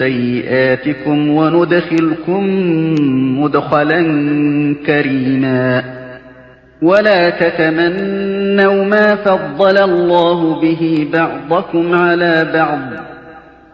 سيئاتكم وندخلكم مدخلا كريما. ولا تتمنوا ما فضل الله به بعضكم على بعض